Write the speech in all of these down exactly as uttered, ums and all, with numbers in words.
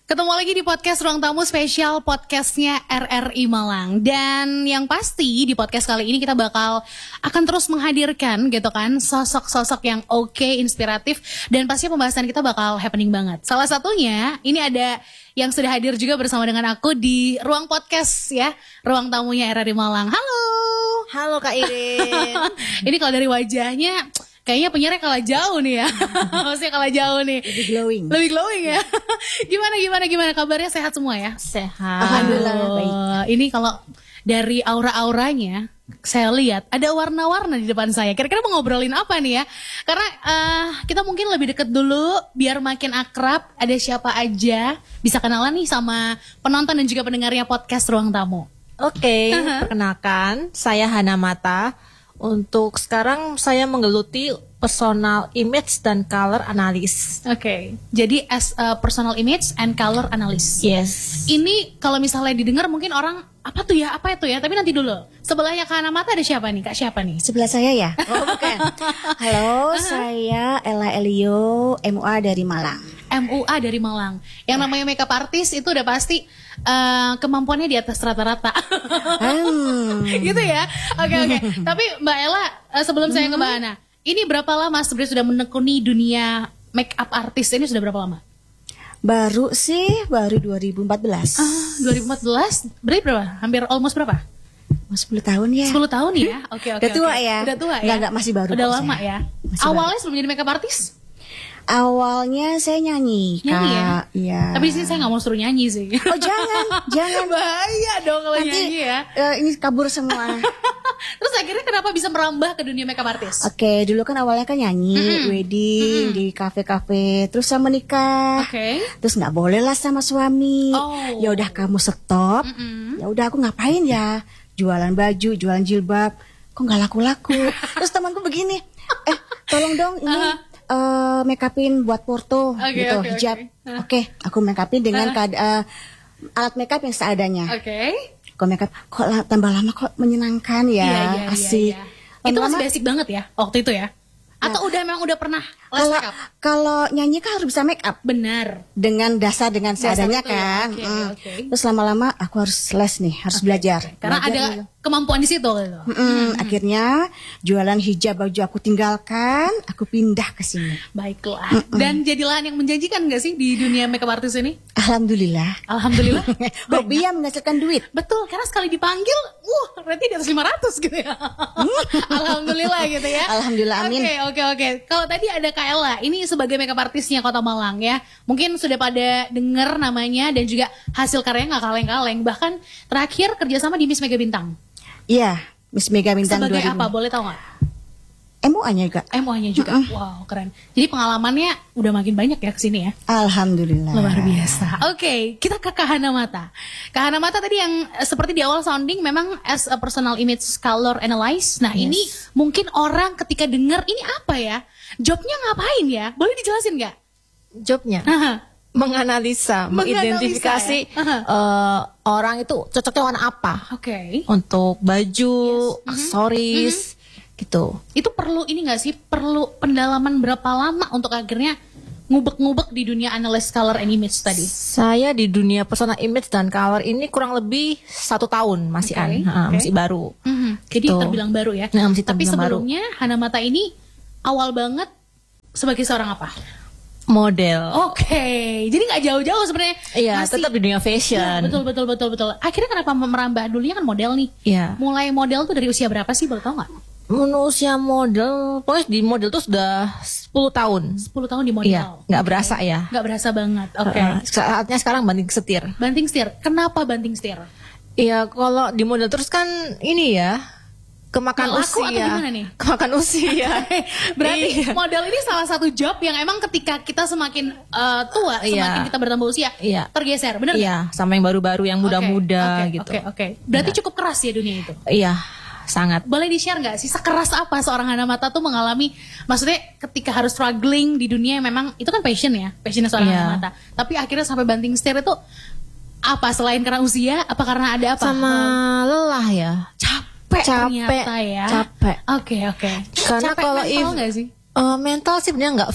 Ketemu lagi di podcast Ruang Tamu spesial podcastnya R R I Malang. Dan yang pasti di podcast kali ini kita bakal akan terus menghadirkan gitu kan sosok-sosok yang oke, inspiratif. Dan pasti pembahasan kita bakal happening banget. Salah satunya ini ada yang sudah hadir juga bersama dengan aku di Ruang Podcast ya, Ruang Tamunya R R I Malang. Halo. Halo Kak Irin. Ini kalau dari wajahnya kayaknya penyiarnya kalah jauh nih ya. Maksudnya kalah jauh nih. Lebih glowing. Lebih glowing ya. Gimana gimana gimana kabarnya, sehat semua ya? Sehat. Alhamdulillah. Baik. Ini kalau dari aura-auranya saya lihat ada warna-warna di depan saya. Kira-kira mau ngobrolin apa nih ya? Karena uh, kita mungkin lebih deket dulu biar makin akrab. Ada siapa aja? Bisa kenalan nih sama penonton dan juga pendengarnya podcast Ruang Tamu. Oke, perkenalkan saya Hana Mata. Untuk sekarang saya menggeluti personal image dan color analysis. Oke, okay. Jadi as a personal image and color analyst. Yes. Ini kalau misalnya didengar mungkin orang apa tuh ya, apa itu ya? Tapi nanti dulu. Sebelahnya Kak Hana Mata ada siapa nih? Kak siapa nih? Sebelah saya ya? Oh bukan. Halo, saya Ella Elio, M U A dari Malang. M U A dari Malang. Yang namanya makeup artist itu udah pasti uh, kemampuannya di atas rata-rata. Hmm. Gitu ya. Oke okay, oke. Okay. Tapi Mbak Ella, uh, sebelum hmm. saya ke Mbak Hana, ini berapa lama sebenarnya sudah menekuni dunia makeup artist ini, sudah berapa lama? Baru sih, baru dua ribu empat belas. Ah, dua ribu empat belas? Berarti berapa? Hampir almost berapa? sepuluh tahun ya. sepuluh tahun ya? Oke okay, oke. Okay, Udah tua okay. ya? Udah tua ya? Enggak, enggak, masih baru. Udah lama saya. Ya? Masih Awalnya baru. sebelum jadi makeup artist? Awalnya saya nyanyi, nyanyi Kak. ya? Iya. Tapi di sini saya nggak mau suruh nyanyi sih. Oh jangan, jangan. Bahaya dong kalau Nanti, nyanyi ya. Uh, ini kabur semua. Terus akhirnya kenapa bisa merambah ke dunia makeup artist? Oke, okay, dulu kan awalnya kan nyanyi, mm-hmm. wedding, mm-hmm. di kafe-kafe, terus saya menikah. Oke. Okay. Terus nggak boleh lah sama suami. Oh. Ya udah kamu stop. Mm-hmm. Ya udah aku ngapain ya? Jualan baju, jualan jilbab. Kok nggak laku-laku? Terus temanku begini, eh tolong dong ini. Uh-huh. Uh, make upin buat porto okay, gitu okay, hijab. Oke, okay. okay, aku make upin dengan uh. uh, alat make up yang seadanya. Oke. Okay. Kok make up kok la- tambah lama kok menyenangkan ya, iya, iya, asik. Iya, iya. Itu masih basic banget ya waktu itu ya? Atau nah, udah memang udah pernah les make up? Kalau nyanyi kan harus bisa make up. Benar. Dengan dasar dengan seadanya dasar kan. Okay, hmm. okay. Terus lama-lama aku harus les nih, harus okay, belajar. Okay. Karena belajar ada nih. Kemampuan di situ gitu. Mm-hmm. Hmm. Akhirnya jualan hijab baju aku tinggalkan, aku pindah ke sini. Baiklah. Mm-mm. Dan jadi lahan yang menjanjikan nggak sih di dunia makeup artist ini? Alhamdulillah. Alhamdulillah. Hobi yang menghasilkan duit. Betul, karena sekali dipanggil, wah, berarti di atas lima ratus gitu ya. Alhamdulillah gitu ya. Alhamdulillah, amin. Oke, okay, oke, okay, oke. Okay. Kalau tadi ada Kak Ella, ini sebagai makeup artisnya Kota Malang ya. Mungkin sudah pada dengar namanya dan juga hasil karyanya nggak kaleng-kaleng. Bahkan terakhir kerjasama di Miss Mega Bintang. Iya, Miss Mega Bintang sebagai dua ribu. apa? Boleh tahu nggak? M U A-nya juga. M U A-nya juga. Mm-mm. Wow, keren. Jadi pengalamannya udah makin banyak ya kesini ya. Alhamdulillah. Luar biasa. Oke, okay, kita ke Kak Hana Mata. Kak Hana Mata tadi yang seperti di awal sounding memang as a personal image color analyst. Nah, yes. Ini mungkin orang ketika dengar ini apa ya? Jobnya ngapain ya? Boleh dijelasin nggak? Jobnya? Menganalisa, mengidentifikasi ya? uh, orang itu cocoknya warna apa. Oke. Okay. Untuk baju, yes. aksesoris, mm-hmm. gitu. Itu perlu ini nggak sih? Perlu pendalaman berapa lama untuk akhirnya ngubek-ngubek di dunia analyst color and image tadi? Saya di dunia personal image dan color ini kurang lebih satu tahun masih okay. an, ha, okay. masih baru. Mm-hmm. Jadi gitu. Terbilang baru ya. Nah, masih tapi sebelumnya baru. Hana Mata ini awal banget sebagai seorang apa? Model. Oke, okay. Jadi nggak jauh-jauh sebenarnya. Iya, masih, tetap di dunia fashion. Ya, betul betul betul betul. Akhirnya kenapa merambah, dulunya kan model nih? Iya. Mulai model tuh dari usia berapa sih, boleh tahu nggak? Usia model, pokoknya di model tuh sudah sepuluh tahun. sepuluh tahun di model. Iya, nggak okay. berasa ya. Nggak berasa banget. Oke. Okay. Uh, saatnya sekarang banting setir. Banting setir. Kenapa banting setir? Iya, kalau di model terus kan ini ya. Kemakan nah, usia, atau gimana nih? Kemakan usia. Berarti iya. model ini salah satu job yang emang ketika kita semakin uh, tua, iya. semakin kita bertambah usia, iya. tergeser, benar? Iya, sama yang baru-baru, yang muda-muda okay, gitu. Oke, okay, oke. Okay. Berarti iya. Cukup keras ya dunia itu? Iya, sangat. Boleh di-share nggak sih sekeras apa seorang Hana Mata tuh mengalami? Maksudnya ketika harus struggling di dunia yang memang itu kan passion ya, passionnya seorang iya. Hana Mata. Tapi akhirnya sampai banting setir itu apa? Selain karena usia, apa karena ada apa? Sama um, lelah ya. Capek. Capek, ya. capek. Oke okay, oke. Okay. Karena capek kalau mental if, nggak sih? Uh, mental sih sebenarnya nggak, fisik.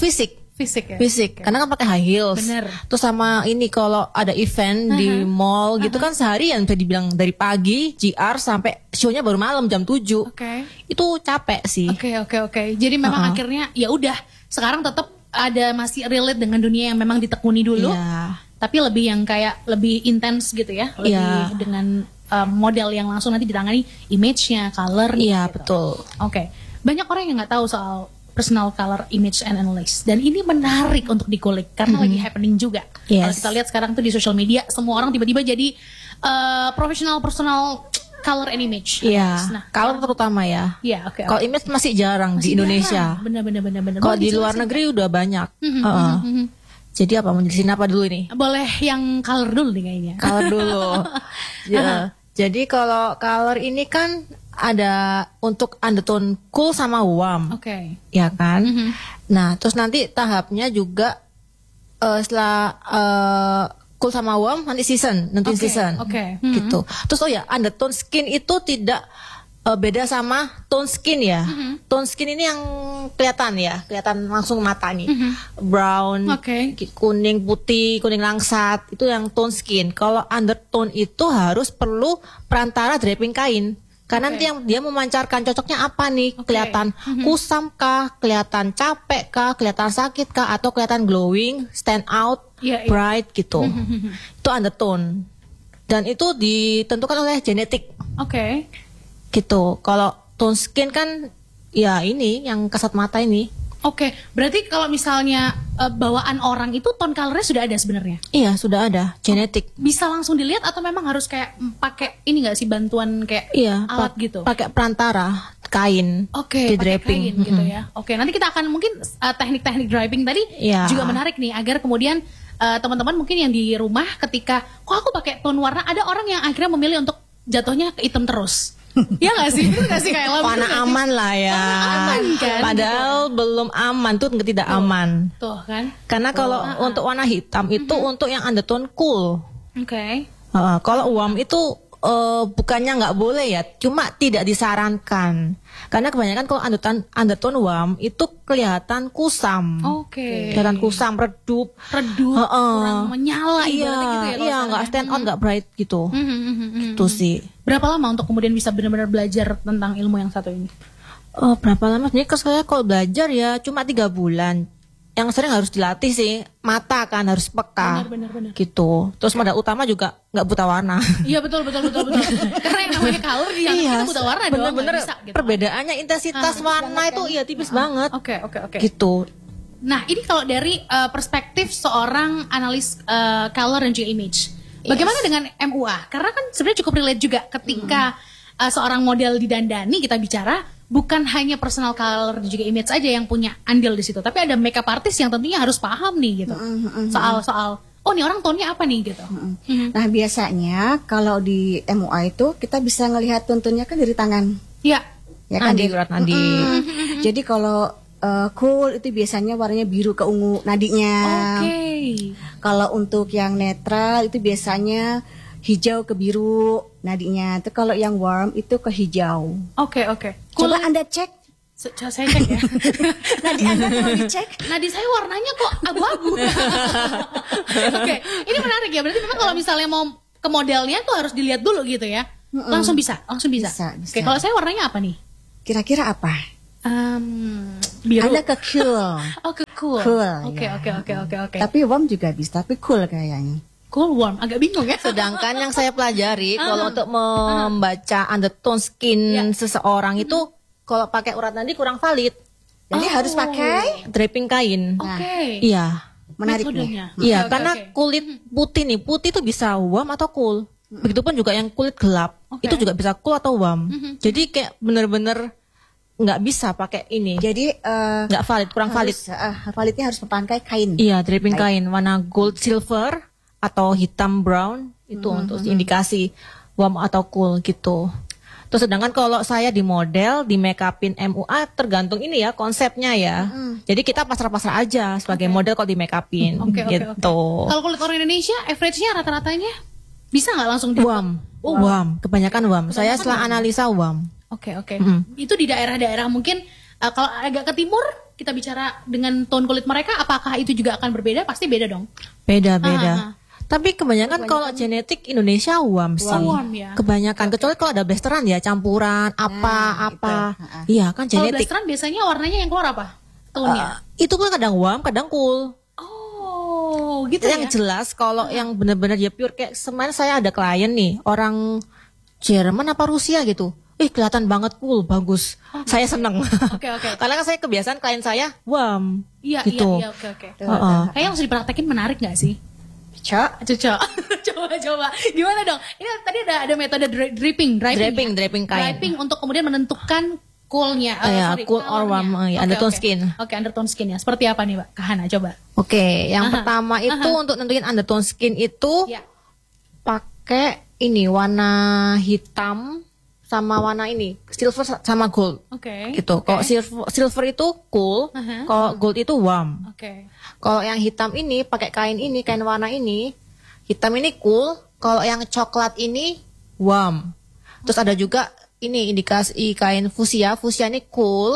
Fisik ya. Fisik, karena kan pakai high heels. Bener. Terus sama ini kalau ada event di mall gitu kan seharian bisa dibilang dari pagi G R sampai show-nya baru malam jam tujuh. Oke. Itu capek sih. Oke oke oke. Jadi memang Uh-uh. akhirnya ya udah sekarang tetap ada masih relate dengan dunia yang memang ditekuni dulu. Iya. Tapi lebih yang kayak lebih intens gitu ya. Lebih Iya. dengan um, model yang langsung nanti ditangani image-nya, color-nya. Iya, gitu. betul. Oke. Banyak orang yang nggak tahu soal personal color image and analysis, dan ini menarik untuk dikulik karena Mm-hmm. lagi happening juga. Yes. Kalau kita lihat sekarang tuh di social media semua orang tiba-tiba jadi uh, profesional personal color and image. Iya. Nah, Kalau terutama ya. iya oke. Kalau oke. image masih jarang Masih di Indonesia. jarang. Bener bener bener bener. Kalau Boleh di luar dijelasin? negeri udah banyak. Mhm, Uh-uh. mhm, mhm. Jadi apa mau jelasin apa dulu nih? Boleh yang color dulu nih kayaknya. Color dulu. Ya. Jadi kalau color ini kan ada untuk undertone cool sama warm. Oke. Ya kan? Mhm. Nah, terus nanti tahapnya juga eh, setelah eh, cool sama warm nanti season, nentuin Oke, season. oke. Mhm. Gitu. Terus oh ya, undertone skin itu tidak eh, beda sama tone skin ya. Mhm. Tone skin ini yang kelihatan ya, kelihatan langsung mata nih. Mhm. Brown, Oke. ki- kuning putih, kuning langsat, itu yang tone skin. Kalau undertone itu harus perlu perantara draping kain. Karena Oke. nanti yang dia memancarkan cocoknya apa nih? Oke. Kelihatan Mhm. kusam kah, kelihatan capek kah, kelihatan sakit kah, atau kelihatan glowing, stand out, Iya, iya. bright gitu. Mhm. Itu undertone. Dan itu ditentukan oleh genetik Oke. gitu. Kalau tone skin kan ya ini yang kasat mata ini. Oke, berarti kalau misalnya uh, bawaan orang itu tone colornya sudah ada sebenarnya. Iya, sudah ada genetik. Bisa langsung dilihat atau memang harus kayak mm, pakai ini nggak sih bantuan kayak Iya, alat pa- gitu? pakai perantara kain. Oke, di pakai draping. kain gitu Mm-mm. ya. Oke, nanti kita akan mungkin uh, teknik-teknik draping tadi Iya. juga menarik nih agar kemudian uh, teman-teman mungkin yang di rumah ketika kok aku pakai tone warna, ada orang yang akhirnya memilih untuk jatuhnya ke hitam terus. Ya nggak sih? Itu nggak sih kayak lampu Warna nggak sih? aman lah ya. Warna aman kan? Padahal belum aman tuh tidak aman. Tuh kan. Karena kalau untuk warna hitam itu untuk yang undertone cool. Oke. Uh, kalau warm itu uh, bukannya nggak boleh ya, cuma tidak disarankan. Karena kebanyakan kalau undertone, undertone warm itu kelihatan kusam. Oke. Kelihatan kusam, redup. Redup, Heeh. kurang menyala Iya, ibaratnya gitu ya kalau iya sekarang nggak ya. stand out, nggak bright gitu. Mhm, mhm, mhm. Itu sih. Berapa lama untuk kemudian bisa benar-benar belajar tentang ilmu yang satu ini? Oh, berapa lama? Sebenarnya kalau saya kalau belajar ya cuma tiga bulan. Yang sering harus dilatih sih mata kan harus peka. Benar, benar, benar. Gitu. Terus modal utama juga nggak buta warna. Iya betul betul betul betul. Karena yang namanya color di yang kita buta warna doang bener-bener nggak bisa gitu. perbedaannya intensitas warna itu iya tipis banget. Oke oke oke. Gitu. Nah ini kalau dari uh, perspektif seorang analis uh, color dan juga image, bagaimana dengan M U A? Karena kan sebenarnya cukup relate juga ketika uh, seorang model didandani kita bicara bukan hanya personal color dan juga image aja yang punya andil di situ, tapi ada makeup artist yang tentunya harus paham nih gitu soal soal oh nih orang tone-nya apa nih gitu. Mhm. Nah biasanya kalau di M U A itu kita bisa ngelihat tuntunnya kan dari tangan, Ya. ya kan? Nadi, Dari- urat nadi. Mm-mm. Jadi kalau uh, cool itu biasanya warnanya biru ke ungu nadinya. Oke. Kalau untuk yang netral itu biasanya hijau ke biru nadinya. Itu kalau yang warm itu ke hijau. Oke oke. Coba Anda cek. Se- Coba saya cek ya. Nadi Anda kalau dicek. Nadi saya warnanya kok abu-abu. Oke, ini menarik ya. Berarti memang kalau misalnya mau ke modelnya tuh harus dilihat dulu gitu ya. Langsung bisa, langsung bisa. Bisa, bisa. Oke, kalau saya warnanya apa nih? Kira-kira apa? Um, biru. Anda ke cool. Oh, ke cool. Cool, Oke, ya. oke, oke, oke, oke. Tapi warm juga bisa, tapi cool kayaknya. Cool warm, agak bingung ya. Sedangkan yang saya pelajari kalau untuk membaca undertone skin seseorang itu kalau pakai urat nadi kurang valid. Jadi Oh. harus pakai Draping kain. Oke. Iya. menarik Metodenya. nih. Iya, Oke, oke, karena oke. kulit putih nih, putih itu bisa warm atau cool. Begitupun juga yang kulit gelap, Oke. itu juga bisa cool atau warm. Jadi kayak bener-bener nggak bisa pakai ini, Jadi eh, nggak valid, kurang valid. harus, eh, validnya harus memakai kain. Iya, draping kain warna gold silver atau hitam brown itu untuk indikasi warm atau cool gitu. Terus sedangkan kalau saya di model, di make upin M U A tergantung ini ya konsepnya ya. Jadi kita pasrah-pasrah aja sebagai model kalau di make upin Oke, oke, gitu. oke. Kalau kulit orang Indonesia, average-nya rata-ratanya bisa nggak langsung di Wam, wam, kebanyakan wam. Saya setelah analisa wam. Oke, oke. Mm. Itu di daerah-daerah mungkin uh, kalau agak ke timur kita bicara dengan tone kulit mereka, apakah itu juga akan berbeda? Pasti beda dong. Beda-beda. Ah, ah. Tapi kebanyakan kalau genetik Indonesia warm sih. Warm ya. Kebanyakan kecuali kalau ada blasteran ya campuran apa-apa. Iya kan Kalau genetik. blasteran biasanya warnanya yang keluar apa? Tone-nya. Uh, itu kan kadang warm, kadang cool. Oh, gitu Yang ya. jelas kalau yang benar-benar ya pure kayak kemarin saya ada klien nih, orang Jerman apa Rusia gitu. Ih kelihatan banget cool, bagus. Oh, saya seneng. Oke, oke. Karena kan saya kebiasaan klien saya warm. Iya, gitu. iya, iya, oke, oke. Heeh. Kayaknya harus dipraktekin, menarik gak sih? Cok. Coba, coba, coba. Gimana dong? Ini tadi ada ada metode dri- dripping, driving, Draping, ya? draping kain. Draping untuk kemudian menentukan coolnya. Ah, ya, sorry, cool or warm, colornya. eh, Oke, undertone oke. skin. Oke, undertone skin ya. Seperti apa nih, Mbak Kahana? Coba. Oke, yang Aha, pertama itu aha. untuk nentuin undertone skin itu Ya. pakai ini warna hitam sama warna ini silver sama gold. Oke. Gitu. Oke. Kalau silver, silver itu cool, Aha. kalau gold itu warm. Oke. Kalau yang hitam ini pakai kain ini, kain warna ini, hitam ini cool. Kalau yang coklat ini warm. Terus ada juga ini indikasi kain fuchsia, fuchsia ini cool.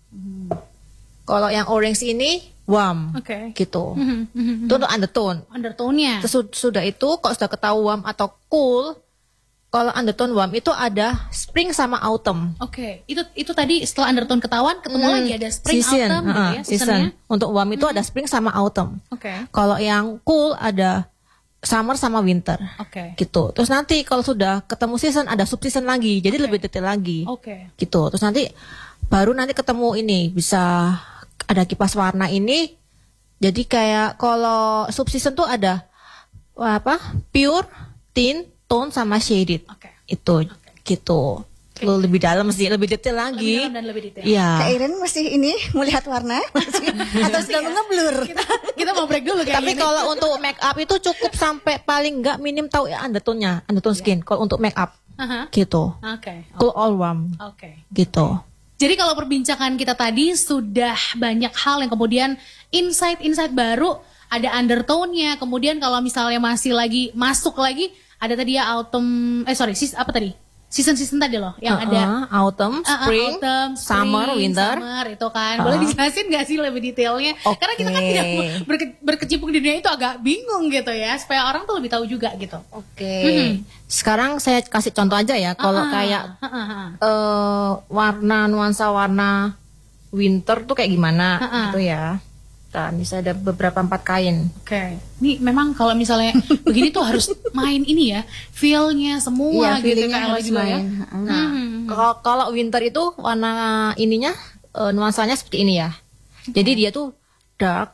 Kalau yang orange ini warm. Oke. Gitu. Mhm, mhm. Itu untuk undertone. Undertone-nya. Terus sud- sudah itu kalau sudah ketahui warm atau cool, kalau undertone warm itu ada spring sama autumn. Oke. Itu itu tadi setelah undertone ketahuan, ketemu Hmm, lagi ada spring, season, autumn gitu uh-uh, ya, season. seasonnya. Untuk warm itu ada spring sama autumn. Oke. Kalau yang cool ada summer sama winter. Oke. Gitu. Terus nanti kalau sudah ketemu season ada sub season lagi. Jadi lebih detail lagi. Oke. Gitu. Terus nanti baru nanti ketemu ini bisa ada kipas warna ini. Jadi kayak kalau sub season tuh ada apa? Pure, tint, tone sama shaded. Oke. Itu gitu. Lu lebih dalam sih, lebih detail lagi. Lebih dalam dan lebih detail. Iya. Kak Iren masih ini melihat warna masih, atau sudah ngeblur. Kita kita mau break dulu kayak Tapi gini. kalau untuk make up itu cukup sampai paling enggak minim tahu ya undertone-nya, undertone skin. Kalau untuk make up Aha. gitu. Oke. Cool all warm Oke. gitu. Jadi kalau perbincangan kita tadi sudah banyak hal yang kemudian insight-insight baru, ada undertone-nya, kemudian kalau misalnya masih lagi masuk lagi, ada tadi ya autumn, eh sorry, sis, apa tadi? Season-season tadi loh, yang ada Uh-uh, autumn, Uh, uh, spring, autumn, summer, spring, winter. summer, itu kan. Boleh dijelasin nggak sih lebih detailnya? Oke. Karena kita kan tidak berke- berkecimpung di dunia itu agak bingung gitu ya, supaya orang tuh lebih tahu juga gitu. Oke. Mhm. Sekarang saya kasih contoh aja ya. Kalau Ah, kayak ah, ah, ah. eh, warna nuansa warna winter tuh kayak gimana Ah, ah. gitu ya. Nah, bisa ada beberapa empat kain. Oke, ini memang kalau misalnya begini tuh harus main ini ya, feel-nya semua Iya, gitu feeling-nya kan harus juga ya. main. Nah, Mhm. kalau kalau winter itu warna ininya eh, nuansanya seperti ini ya. Jadi dia tuh dark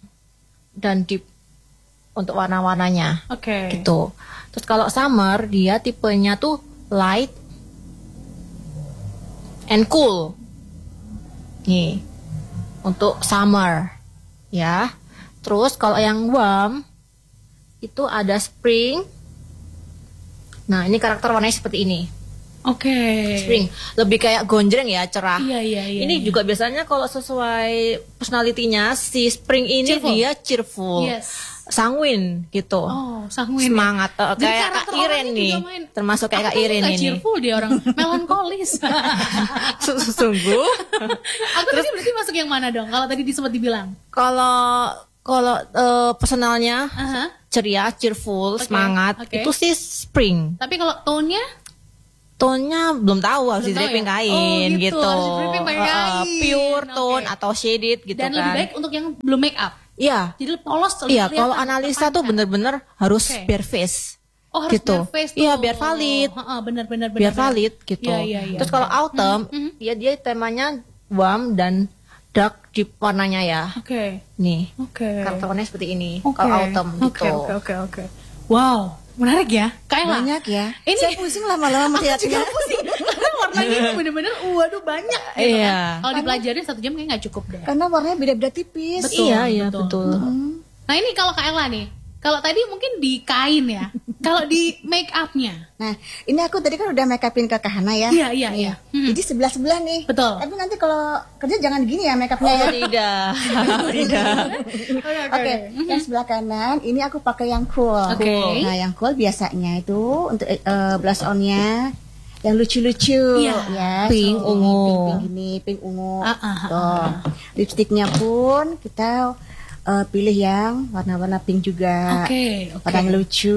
dan deep untuk warna-warnanya Oke. gitu. Terus kalau summer dia tipenya tuh light and cool. Nih. Untuk summer ya. Terus kalau yang warm itu ada spring. Nah, ini karakter warnanya seperti ini. Oke. Spring lebih kayak gonjreng ya, cerah. Iya iya iya. Ini iya. juga biasanya kalau sesuai personality-nya si spring ini Cheerful. dia cheerful, Yes. sanguin gitu, Oh, sanguin. semangat. Eh, Jadi kayak Kak karakter Iren orangnya nih, juga main. termasuk kayak Kak Aku tuh Iren nggak ini. cheerful dia orang melankolis. Sungguh. Aku tadi berarti masuk yang mana dong? Kalau tadi disebut dibilang. Kalau kalau eh, personalnya Aha. ceria, cheerful, Oke, semangat, oke. itu sih spring. Tapi kalau tone-nya Tone-nya belum tahu harus Belum di tahu dripping ya? kain Oh, gitu, gitu. harus di-dripping pakai Eh, eh, kain. pure Oke. tone atau shaded gitu dan kan. lebih baik untuk yang belum make up. Iya. Jadi polos lebih Iya, kelihatan, kalau analisa tuh terpancar. bener-bener harus Oke. bare face. Oh, harus gitu. bare face tuh. Iya, biar valid. Heeh, benar benar benar. Biar benar. valid gitu. Iya, iya, iya. Terus kalau autumn, Mhm. ya dia temanya warm dan dark deep warnanya ya. Oke. Nih, Oke. karakter warnanya seperti ini. Oke. Kalau autumn Oke, gitu. Oke oke oke. Wow, menarik ya. Kayak Banyak ya. Ini Saya pusing lama-lama melihatnya. karena warnanya ini bener-bener waduh banyak gitu Iya. kan. Kalau dipelajarin satu jam kayaknya nggak cukup deh. Karena warnanya beda-beda tipis. Betul, Iya, iya betul. betul. Nah ini kalau Kak Ella nih, kalau tadi mungkin di kain ya, kalau di make upnya. Nah, ini aku tadi kan udah make upin ke Kahana ya. Iya iya iya. Hmm. Jadi sebelah-sebelah nih. Betul. Tapi nanti kalau kerja jangan gini ya make upnya ya. Oh, tidak. Tidak. Oke, yang sebelah kanan ini aku pakai yang cool. Oke. Nah, yang cool biasanya itu untuk eh, blush on-nya yang lucu-lucu Iya. ya, Pink, seperti ungu. pink, pink gini, pink ungu. Ah, ah, ah, Tuh. Lipstiknya pun kita uh, pilih yang warna-warna pink juga. Oke, oke. Warna yang lucu.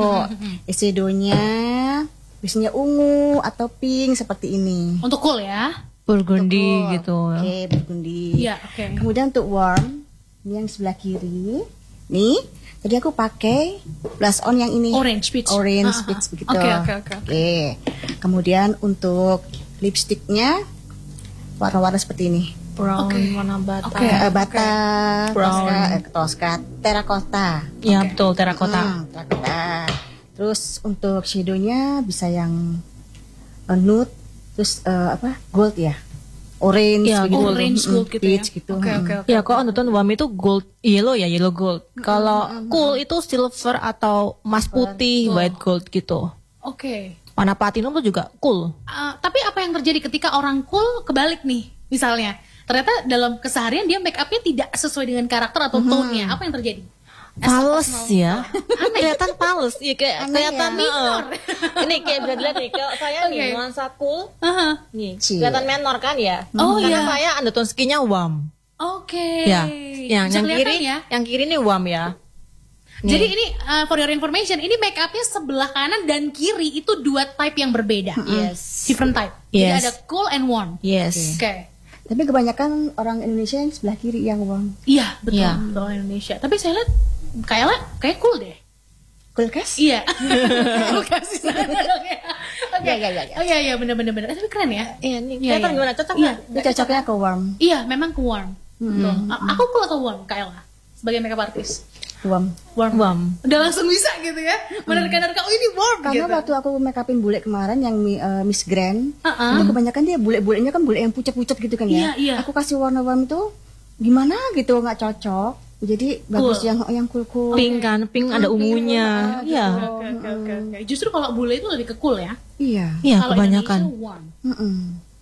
Eyeshadow-nya biasanya ungu atau pink seperti ini. Untuk cool ya. Burgundy Betul. gitu. Oke, burgundy. Iya, oke. Kemudian untuk warm, ini yang sebelah kiri. Nih, tadi aku pakai blush on yang ini. Orange peach. Orange Ah, ah, peach ah. begitu. Oke, oke, oke, oke. Oke. Kemudian untuk lipstiknya warna-warna seperti ini. Brown Oke. warna bata. Oke. Eh, bata, Brown. Tosca, eh, Tosca, terracotta. Ya betul, terakota. Hmm, terracotta. Terus untuk shadownya bisa yang uh, nude, terus uh, apa gold ya, orange, Iya, begitu. orange Mm-mm, gold gitu ya. peach gitu. Oke, Mm-mm. oke, oke. Ya kok nonton warm itu gold, yellow ya, yellow gold. Kalau cool itu silver atau emas putih, white gold gitu. Oke. Warna platinum tuh juga cool. Uh, tapi apa yang terjadi ketika orang cool kebalik nih, misalnya? Ternyata dalam keseharian dia make upnya tidak sesuai dengan karakter atau tone-nya. Apa yang terjadi? Pales ya, kelihatan pales, ya kayak Aneh kelihatan ya. minor. Ini kayak bisa dilihat nih, kalau saya Oke. nih nuansa cool, Aha. nih Cie. kelihatan menor kan ya. Oh, Karena iya. saya undertone skinnya warm. Oke. Ya, yang Bisa yang kelihatan kiri, ya. yang kiri nih warm ya. Nih. Jadi ini uh, for your information, ini make upnya sebelah kanan dan kiri itu dua type yang berbeda. Yes. Different type. Jadi Yes. ada cool and warm. Yes. Oke. Tapi kebanyakan orang Indonesia yang sebelah kiri yang warm. Iya, betul. Iya. Betul Indonesia. Tapi saya lihat kayaknya kayak cool deh. Kulkas? Iya. Cool kasih sana dong ya. Oke. Iya, iya, iya, iya. Oh iya iya benar benar benar. Eh, Tapi keren ya. Iya, nih Iya, kelihatan iya. gimana cocok Iya. nggak? Ini cocoknya ke warm. Iya, memang ke warm. Betul. A- Aku cool atau warm, Kayla? Sebagai makeup artist. Warm. Warm. Warm. Udah langsung bisa gitu ya. Menerka-nerka, oh ini warm Karena gitu. waktu aku make upin bule kemarin yang mi- uh, Miss Grand, Uh-uh. itu kebanyakan dia bule-bulenya kan bule yang pucat-pucat gitu kan Iya, ya. iya. Aku kasih warna warm itu gimana gitu nggak cocok. Jadi bagus yang yang cool-cool. Pink kan, pink ada ungunya. Iya. Oke, oke, oke, oke. Justru kalau bule itu lebih ke cool ya. Iya. Iya, Kalau kebanyakan. Indonesia warm. Mm-mm.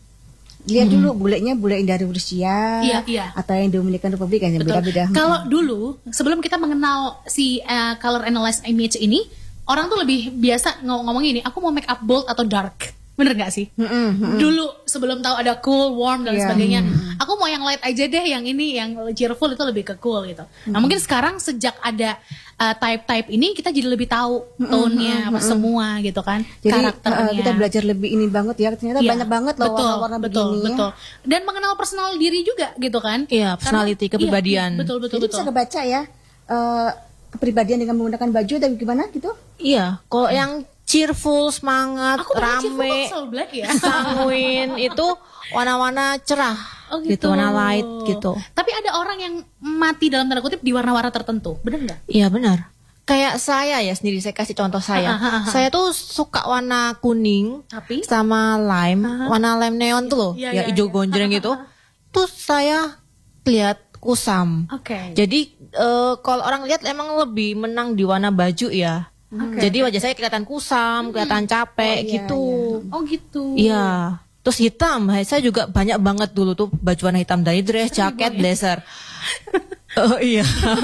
Lihat dulu bulenya bule yang dari Rusia Iya, iya. atau yang Dominican Republic kan Betul. beda-beda. Kalau dulu sebelum kita mengenal si uh, color analyze image ini, orang tuh lebih biasa ngom- ngomong ini, aku mau make up bold atau dark. Bener gak sih? Mm-mm. Dulu sebelum tahu ada cool, warm dan Iya. sebagainya, aku mau yang light aja deh, yang ini yang cheerful itu lebih ke cool gitu. Nah mungkin sekarang sejak ada uh, type-type ini kita jadi lebih tahu tone-nya apa semua gitu kan, Jadi karakternya. uh, kita belajar lebih ini banget ya. Ternyata Iya, banyak banget loh betul, warna-warna betul, begini. betul. Dan mengenal personal diri juga gitu kan. Iya, personality, Karena- kepribadian. Iya, betul betul Jadi betul. bisa kebaca ya uh, kepribadian dengan menggunakan baju atau gimana gitu. Iya, kalau yang cheerful, semangat, Aku pernah cheerful rame, kok selalu black ya. sanguin itu warna-warna cerah, Oh gitu. warna light gitu. Tapi ada orang yang mati dalam tanda kutip di warna-warna tertentu, bener nggak? Iya benar. Kayak saya ya sendiri, saya kasih contoh saya. Ha, ha, ha, ha. Saya tuh suka warna kuning Tapi sama lime, warna lime neon tuh loh, Iya, yang iya, hijau iya. gonjreng gitu. Terus saya lihat kusam. oke. Jadi eh, kalau orang lihat emang lebih menang di warna baju ya. Jadi wajah saya kelihatan kusam, kelihatan capek Oh, iya, gitu. Oh gitu. Iya. Terus hitam, saya juga banyak banget dulu tuh baju warna hitam dari dress, jaket, blazer. Oh iya.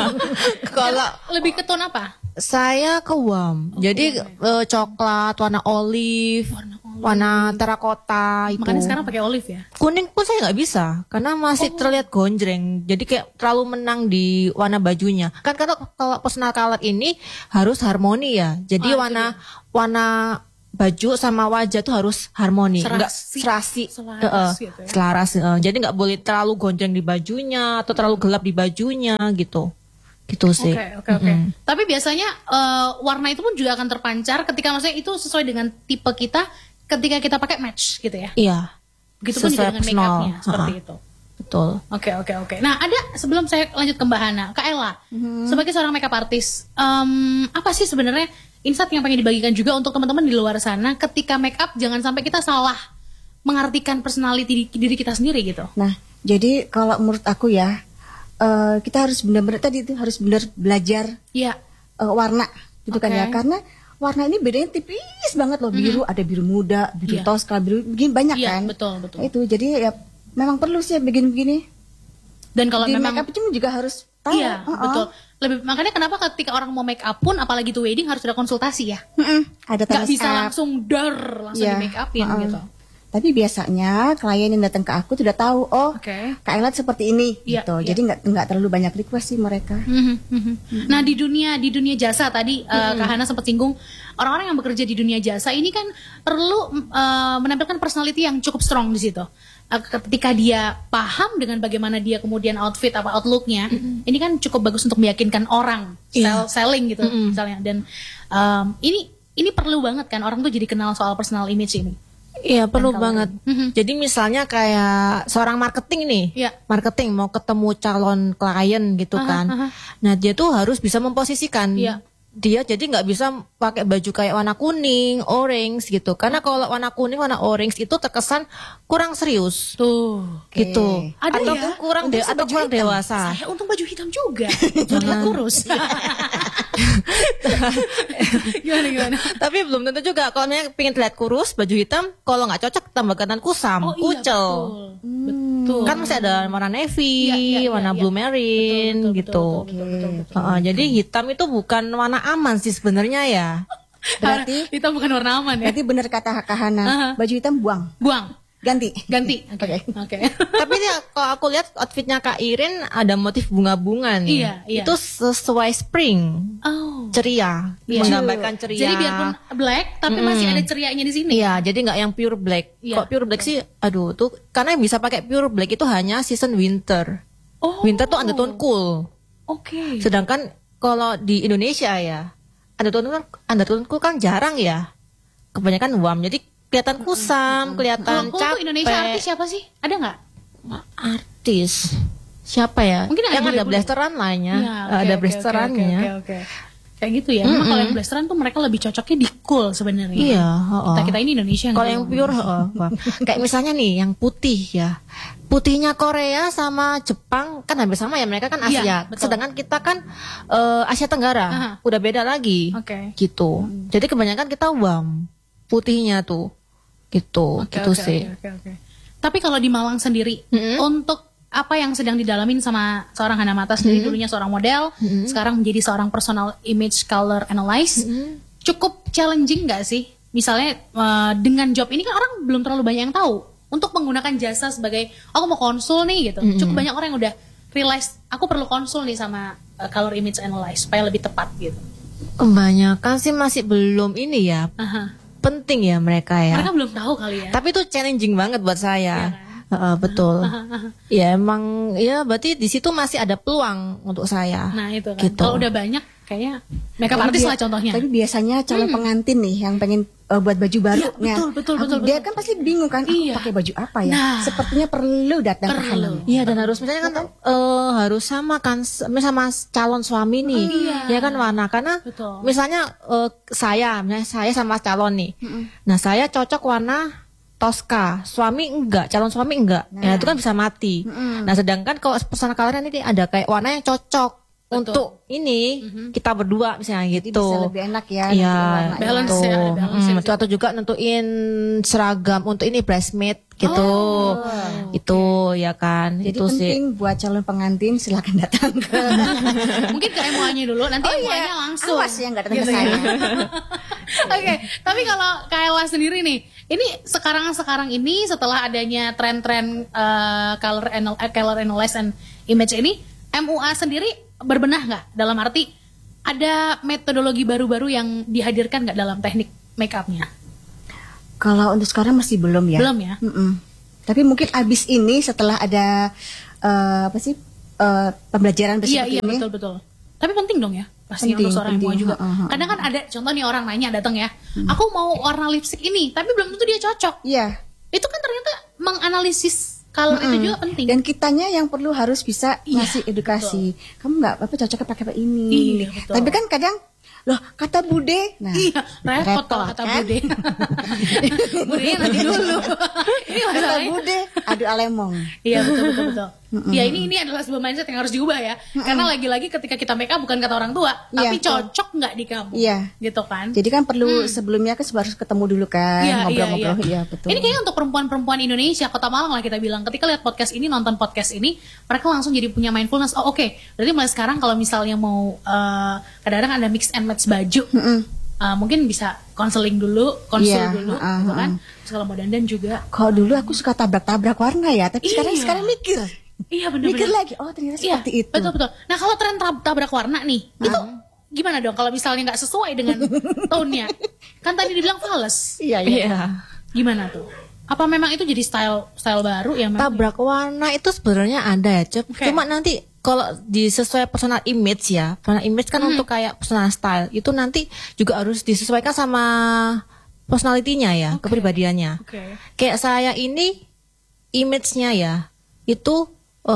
Kalau Lebih ke tone apa? saya ke warm, jadi eh, coklat, warna olive, warna terakota itu. Makanya sekarang pakai olive ya. Kuning pun saya nggak bisa, karena masih terlihat gonjreng. Jadi kayak terlalu menang di warna bajunya. Kan kalau kalau personal color ini harus harmoni ya. Jadi Ah, itu warna warna baju sama wajah tuh harus harmoni, nggak Serasi. serasi, Selaras Eh, eh, gitu ya. selaras. eh. Jadi nggak boleh terlalu gonjreng di bajunya atau terlalu gelap di bajunya gitu, gitu sih. Oke oke oke. Tapi biasanya eh, warna itu pun juga akan terpancar ketika maksudnya itu sesuai dengan tipe kita ketika kita pakai match gitu ya. Iya, Begitupun juga Sesuai dengan make personal. upnya seperti Ha-ha. itu. betul. Oke oke oke. Nah ada sebelum saya lanjut ke Mbak Hana, Kak Ella, sebagai seorang makeup artist, em, apa sih sebenarnya insight yang pengen dibagikan juga untuk teman-teman di luar sana ketika make up jangan sampai kita salah mengartikan personality di- diri kita sendiri gitu. Nah, jadi kalau menurut aku ya, eh, kita harus benar-benar tadi itu harus benar belajar Iya. eh, warna, gitu kan Oke. ya. Karena warna ini bedanya tipis banget loh. Biru ada biru muda, biru Iya. Tosca, biru begini banyak Iya, kan. betul, betul. Itu jadi ya memang perlu sih begini-begini. Dan kalau Di memang make up itu juga harus tahu. iya Uh-uh. betul. Lebih makanya kenapa ketika orang mau make up pun apalagi tuh wedding harus ada konsultasi ya. Mm-mm, ada Gak tes bisa up. langsung dar langsung Iya, di make upin uh-uh. gitu. Tapi biasanya klien yang datang ke aku sudah tahu, oh Oke. Kak Ella seperti ini, Iya, gitu. iya. Jadi nggak nggak terlalu banyak request sih mereka. Mhm, mhm. Nah di dunia di dunia jasa tadi uh, Kak Hana sempat singgung orang-orang yang bekerja di dunia jasa ini kan perlu uh, menampilkan personality yang cukup strong di situ. Uh, ketika dia paham dengan bagaimana dia kemudian outfit apa outlooknya, ini kan cukup bagus untuk meyakinkan orang sell, selling gitu misalnya. Dan um, ini ini perlu banget kan orang tuh jadi kenal soal personal image ini. Iya perlu kalau- banget. Mhm. Jadi misalnya kayak seorang marketing nih, Iya. marketing mau ketemu calon klien gitu Aha, kan. aha. Nah dia tuh harus bisa memposisikan. Iya. Dia jadi nggak bisa pakai baju kayak warna kuning, orange gitu. Karena kalau warna kuning, warna orange itu terkesan kurang serius. Tuh. Gitu. Ada atau ya? kurang Untung de- saya atau baju kurang hitam. dewasa. Saya untung baju hitam juga. Jangan kurus. Gimana gimana? Tapi belum tentu juga. Kalau misalnya pengen terlihat kurus, baju hitam, kalau nggak cocok tambah kelihatan kusam, Oh iya kucel. betul. Betul. Kan masih ada warna navy, Iya, iya, iya, warna iya. blue marine Betul, betul, gitu. betul, betul, betul, betul. Heeh, jadi hitam itu bukan warna aman sih sebenarnya ya. Berarti hitam bukan warna aman ya. berarti benar kata Kak Hana, Aha. baju hitam buang, Buang, ganti. ganti. Oke. Oke. Tapi dia, kalau aku lihat outfitnya Kak Irin ada motif bunga-bunga nih. Iya, iya. Itu sesuai spring, Oh. ceria, Iya. menggambarkan ceria. Jadi biarpun black tapi masih ada cerianya di sini. Iya, jadi nggak yang pure black. Iya, Kok pure black sih, aduh tuh, karena yang bisa pakai pure black itu hanya season winter. Oh. Winter tuh undertone cool. Oke. Sedangkan kalau di Indonesia ya, undertone kan undertone cool kan jarang ya. Kebanyakan warm, jadi kelihatan kusam, Kalau kelihatan cool tuh capek. Indonesia artis siapa sih? Ada nggak? Artis. Siapa ya? Mungkin yang ada ada bule-bule. blasteran lainnya. Iya, oke, ada oke, blasterannya. Oke, oke, oke. Kayak gitu ya. Memang kalau yang blasteran tuh mereka lebih cocoknya di cool sebenarnya. Iya, heeh. Kita kita ini Indonesia Kalau yang pure, heeh, wah. Kayak misalnya nih, yang putih ya, putihnya Korea sama Jepang kan hampir sama ya, mereka kan Iya, Asia. betul. Sedangkan kita kan eh, Asia Tenggara, Aha. udah beda lagi, Oke. gitu. Jadi kebanyakan kita warm putihnya tuh, gitu, Oke, gitu oke, sih. oke, oke, oke. Tapi kalau di Malang sendiri, Mm-mm. untuk apa yang sedang didalamin sama seorang Hana Mata sendiri, dulunya seorang model, sekarang menjadi seorang personal image color analyst, cukup challenging nggak sih? Misalnya eh, dengan job ini kan orang belum terlalu banyak yang tahu untuk menggunakan jasa sebagai, oh, aku mau konsul nih gitu. Cukup banyak orang yang udah realize aku perlu konsul nih sama eh, color image analyst supaya lebih tepat gitu. Kebanyakan sih masih belum ini ya, Aha. penting ya mereka ya. Mereka belum tahu kali ya. Tapi itu challenging banget buat saya. Iya kan? Heeh, betul. Ya emang ya berarti di situ masih ada peluang untuk saya. Nah itu kan. Gitu. Kalau udah banyak kayaknya makeup Tapi artist bia- lah contohnya. Tapi biasanya calon pengantin nih yang pengen uh, buat baju baru. Iya, betul, betul, betul, Dia betul. kan pasti bingung kan, aku Iya. pakai baju apa ya? Nah. Sepertinya perlu datang ke Perlu. Hana. Iya dan harus misalnya kan eh, harus sama kan s- sama calon suami nih, Iya. ya kan warna karena Betul. misalnya eh, saya, misalnya saya sama calon nih, nah saya cocok warna Tosca, suami enggak, calon suami enggak, ya itu kan bisa mati. Nah sedangkan kalau personal color ini ada kayak warna yang cocok untuk ini kita berdua misalnya Jadi gitu. bisa lebih enak ya. Iya, nanti warnanya. Balance gitu. ya, ada balance Mm, ya. itu atau juga nentuin seragam untuk ini bridesmaid gitu, itu ya kan, Jadi itu sih. penting buat calon pengantin silakan datang ke. Mungkin ke M U A-nya dulu, nanti Oh M U A-nya iya, langsung. awas ya nggak datang ke Gitu ya. saya. Oke, tapi kalau Kayla sendiri nih, ini sekarang-sekarang ini setelah adanya tren-tren eh, color anal eh, color analysis and image ini, M U A sendiri berbenah nggak? Dalam arti ada metodologi baru-baru yang dihadirkan nggak dalam teknik make up-nya? Kalau untuk sekarang masih belum ya. Belum ya? Mm-mm. Tapi mungkin abis ini setelah ada eh, apa sih eh, pembelajaran Iya, seperti iya, ini. betul betul. Tapi penting dong ya, pasti Penting, untuk seorang M U A penting. juga. Ha, ha, ha. Kadang kan ada contoh nih orang nanya datang ya, aku mau warna lipstick ini, tapi belum tentu dia cocok. Iya. Itu kan ternyata menganalisis color itu juga penting. Dan kitanya yang perlu harus bisa Iya, ngasih edukasi. Kamu nggak apa cocoknya pakai apa ini. Iya, betul. Tapi kan kadang loh kata bude. Nah, Iya, repot kalau kata kan? bude. Budenya nanti dulu. Ini Kata masalahnya. bude, adu alemong. Iya betul betul betul. Ya ini ini adalah sebuah mindset yang harus diubah ya. Karena lagi-lagi ketika kita make up bukan kata orang tua, Iya, tapi betul. cocok nggak di kamu. Iya. Gitu kan. Jadi kan perlu sebelumnya kan harus ketemu dulu kan, Iya, ngobrol-ngobrol. iya, iya. Iya, betul. Ini kayaknya untuk perempuan-perempuan Indonesia, Kota Malang lah kita bilang, ketika lihat podcast ini, nonton podcast ini, mereka langsung jadi punya mindfulness. Oh oke, berarti mulai sekarang kalau misalnya mau uh, kadang-kadang ada mix and match baju, uh, mungkin bisa konseling dulu, konsul Iya, dulu, uh, gitu uh. kan. Terus kalau mau dandan juga. Kalau dulu aku suka tabrak-tabrak warna ya, tapi sekarang Iya. sekarang mikir. Iya benar-benar. Mikir lagi, oh ternyata Iya, seperti itu. betul-betul. Nah kalau tren tab- tabrak warna nih, itu gimana dong kalau misalnya nggak sesuai dengan tone-nya? Kan tadi dibilang fals. Iya, iya. Iya. Gimana tuh? Apa memang itu jadi style style baru ya? memang? Tabrak warna itu sebenarnya ada ya, Cep. Oke. Cuma nanti kalau disesuaikan personal image ya, personal image kan untuk kayak personal style itu nanti juga harus disesuaikan sama personalitinya ya, Oke. kepribadiannya. Oke. Kayak saya ini image-nya ya itu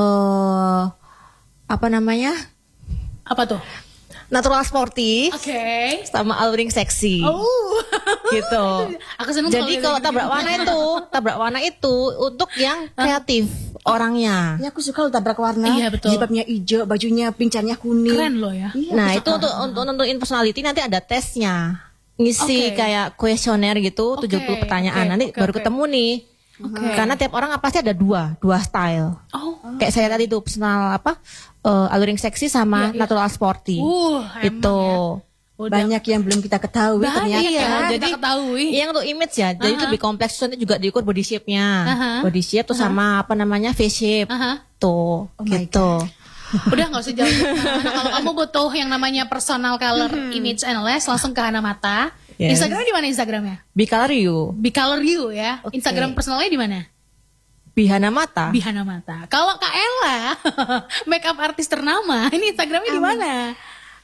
eh apa namanya? Apa tuh? Natural sporty Oke. sama alluring seksi. Oh. Gitu. Aku seneng Jadi kalau tabrak warna itu, tabrak warna itu untuk yang kreatif orangnya. Ya aku suka loh tabrak warna. Iya, betul. Jilbabnya hijau, bajunya pincarnya kuning. Keren loh ya. Iya, Nah, aku itu suka. untuk untuk nentuin personality nanti ada tesnya. Ngisi Oke. kayak kuesioner gitu, Oke, tujuh puluh pertanyaan. oke, Nanti oke, baru oke. ketemu nih. Oke. Karena tiap orang pasti ada dua, dua style. Oh. Kayak saya tadi tuh personal apa? eh, alluring seksi sama Iya, iya. natural sporty. Uh, emang itu. ya. Udah. Banyak yang belum kita ketahui Banyak ternyata. ya. Iya, kita jadi ketahui. yang untuk image ya, jadi itu lebih kompleks. Nanti juga diukur body shape-nya, Aha. body shape tuh sama apa namanya face shape, Aha. tuh, Oh my gitu. Udah nggak usah jauh. Nah, kalau kamu butuh yang namanya personal color image analyst, langsung ke Hana Mata. Yes. Instagramnya di mana Instagramnya? Bicolor you, Bicolor You ya. Oke. Instagram personalnya di mana? Bihana Mata. Bihana Mata. Kalau Kak Ella, makeup artis ternama, ini Instagramnya di mana?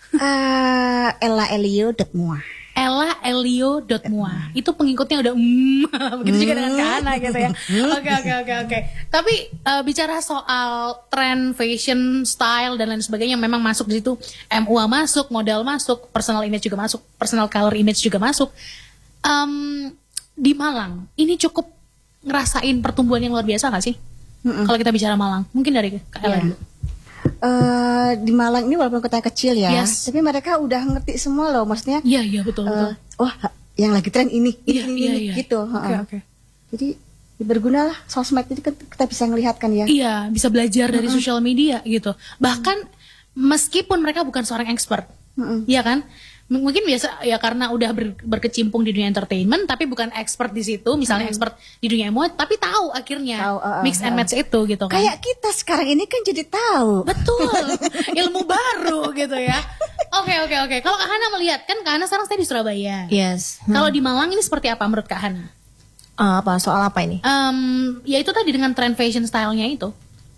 Ah, Ella Elio dot mua. Ella Elio dot mua. Itu pengikutnya udah mm, begitu juga dengan Kak Hana gitu ya. Oke oke oke oke. Tapi eh, bicara soal tren fashion, style dan lain sebagainya memang masuk di situ. M U A masuk, model masuk, personal image juga masuk, personal color image juga masuk. Em, di Malang ini cukup ngerasain pertumbuhan yang luar biasa gak sih? Kalau kita bicara Malang, mungkin dari Kak Ella Iya. dulu. Eh, di Malang ini walaupun kota kecil ya, Yes. tapi mereka udah ngerti semua loh, maksudnya. Iya iya betul betul. eh, wah, yang lagi tren ini, ini, Iya, ini, iya, ini, iya. gitu. Oke heeh. oke. Jadi berguna lah sosmed itu kan kita bisa ngelihat kan ya. Iya, bisa belajar dari sosial media gitu. Bahkan meskipun mereka bukan seorang expert, Mm-mm. iya kan? M- Mungkin biasa ya karena udah ber- berkecimpung di dunia entertainment, tapi bukan expert di situ. Misalnya expert di dunia emo, tapi tahu akhirnya Tahu, uh, uh, mix and uh. match itu gitu kan? Kayak kita sekarang ini kan jadi tahu. Betul, ilmu baru gitu ya. Oke oke oke. Kalau Kak Hana melihat kan Kak Hana sekarang stay di Surabaya. Yes. Kalau di Malang ini seperti apa menurut Kak Hana? Eh, apa soal apa ini? Em, ya itu tadi dengan trend fashion stylenya itu.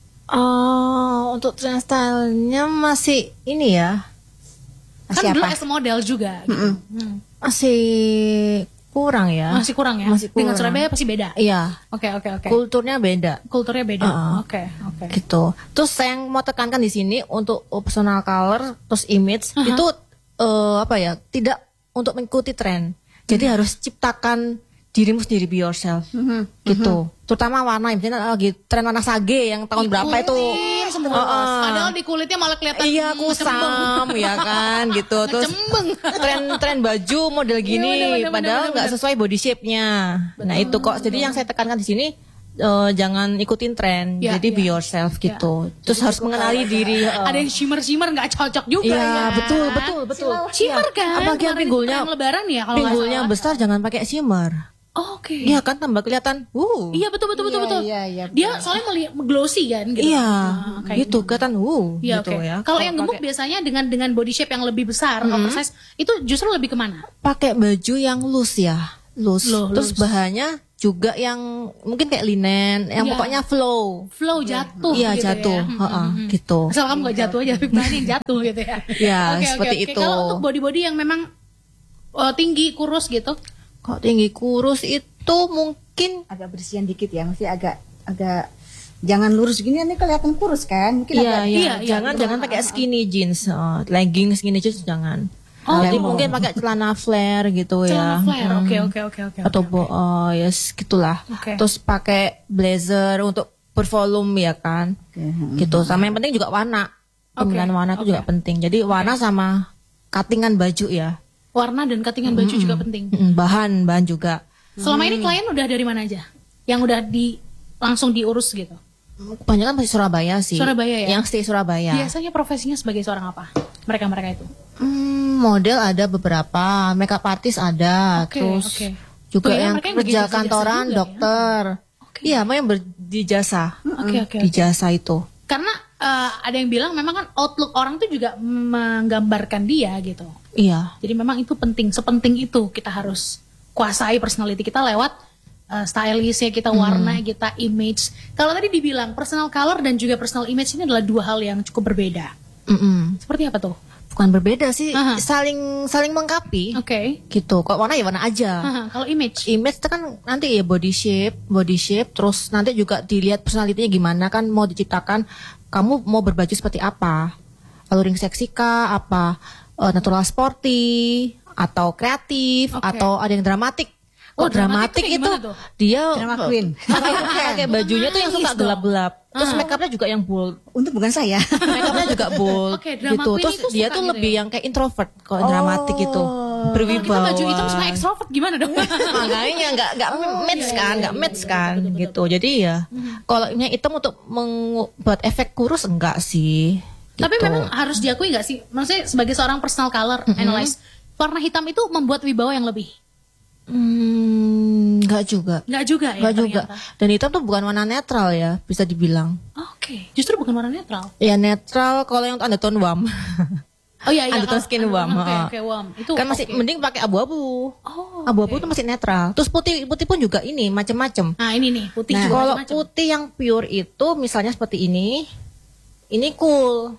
Oh, untuk trend stylenya masih ini ya, Kan Masih dulu apa? as a model juga. Gitu. Hmm. masih kurang ya. Masih kurang ya. Masih Dengan kurang. Surabaya pasti beda. Iya. Oke oke oke. Kulturnya beda. Kulturnya beda. Uh-uh. Oke oke. Gitu. Terus saya yang mau tekankan di sini untuk personal color terus image itu eh, apa ya? Tidak untuk mengikuti tren. Jadi harus ciptakan dirimu sendiri, be yourself. Gitu. Terutama warna, misalnya lagi tren warna sage yang tahun berapa itu. Uh-uh. Padahal di kulitnya malah kelihatan Iya ngecembeng. kusam ya kan gitu. Terus Ngecembeng. tren-tren baju model gini Iya, bener, bener, padahal bener, nggak bener. sesuai body shape-nya. Nah itu kok. Jadi yang saya tekankan di sini eh, jangan ikutin tren. Ya, Jadi be ya. yourself gitu. Terus harus mengenali diri. eh. Ada yang shimmer shimmer nggak cocok juga Iya ya. betul betul betul. Shimmer Iya. kan. Apalagi yang Kemarin pinggulnya tren lebaran ya kalau nggak pinggulnya salah. besar jangan pakai shimmer. Oh, Oke. Iya kan tambah kelihatan. Uh. Iya betul betul betul Iya, betul. iya, iya, betul. Dia soalnya meli- glossy kan gitu. Iya, Ah, kayak gitu kelihatan uh Iya gitu oke. ya. Kalau yang gemuk biasanya dengan dengan body shape yang lebih besar, oversize, itu justru lebih kemana? pakai baju yang loose ya, loose. Loh, Terus loose. bahannya juga yang mungkin kayak linen, yang Iya. pokoknya flow. Flow jatuh Iya gitu jatuh, ya. Hmm, heeh, hmm, hmm. gitu. Asal kamu gak jatuh aja, tapi berani yang jatuh gitu ya. Iya, Oke, oke, seperti oke. itu. Kalau untuk body-body yang memang uh, tinggi, kurus gitu. Kok tinggi kurus itu mungkin Agak bersihan dikit ya, mesti agak agak jangan lurus gini nanti kelihatan kurus kan. Mungkin iya, agak iya, iya, iya, jangan betul. jangan pakai skinny jeans, eh, legging skinny jeans jangan. Oh. Jadi mungkin pakai celana flare gitu Celana ya. flare, Hmm. oke oke oke oke. Atau oke, bo- oke. oh, yes gitulah. Oke. Terus pakai blazer untuk bervolume ya kan. Okay. Gitu. Sama yang penting juga warna. Pemilihan Okay, warna itu okay. juga penting. Jadi warna sama cuttingan baju ya. Warna dan cuttingan baju Mm-mm. juga penting. Mm-mm, bahan bahan juga. Selama ini klien udah dari mana aja? Yang udah di langsung diurus gitu. Kebanyakan masih Surabaya sih. Surabaya ya? Yang stay Surabaya. Biasanya profesinya sebagai seorang apa? Mereka-mereka itu. Hmm, model ada beberapa, makeup artist ada, Oke, terus oke. juga Oh iya, yang mereka yang kerja bikin jasa-jasa kantoran, juga ya? dokter. Oke. Iya, mau yang berjasa. Oke, oke, Di oke. jasa itu. Karena eh, ada yang bilang memang kan outlook orang tuh juga menggambarkan dia gitu. Iya. Jadi memang itu penting, sepenting itu kita harus kuasai personality kita lewat uh, stylistnya kita, warna kita, image. Kalau tadi dibilang personal color dan juga personal image ini adalah dua hal yang cukup berbeda. Mm-mm. Seperti apa tuh? Bukan berbeda sih, Aha. saling saling melengkapi. Oke. Gitu. Kok warna ya warna aja. Haha, Kalau image, Image itu kan nanti ya body shape, body shape, terus nanti juga dilihat personalitinya gimana kan mau diciptakan. Kamu mau berbaju seperti apa? Alluring seksi kah? Apa eh, natural sporty? Atau kreatif? Oke. Atau ada yang dramatik? Oh, Oh, dramatik dramatik tuh kayak itu gimana tuh? dia Drama queen. pakai bajunya tuh yang suka Nangis dong. gelap-gelap. Terus Ah. make upnya juga yang bold. Untuk bukan saya. Make upnya juga bold Oke, drama gitu. queen Terus itu dia suka tuh gitu lebih ya? yang kayak introvert kalau Oh. dramatik itu. kalau Berwibawa. kita baju hitam suka extrovert gimana dong? Makanya nggak nggak match iya, kan, iya, nggak iya, match betul, kan betul, betul, gitu. Jadi ya kalau yang hitam untuk membuat efek kurus enggak sih. Tapi gitu. memang harus diakui nggak sih? Maksudnya sebagai seorang personal color analyst, warna hitam itu membuat wibawa yang lebih. Hmm, nggak juga. Nggak juga ya Nggak juga. ternyata. Dan hitam tuh bukan warna netral ya, bisa dibilang. Oke, justru bukan warna netral. Ya netral kalau yang undertone warm. Oh iya iya. Undertone kalau- skin warm, Oke ah. oke warm. Itu Kan masih oke. mending pakai abu-abu. Oh, Abu-abu oke. tuh masih netral. Terus putih putih pun juga ini macam-macam. Nah ini nih putih Nah, juga kalau macam-macam. putih yang pure itu misalnya seperti ini, ini cool.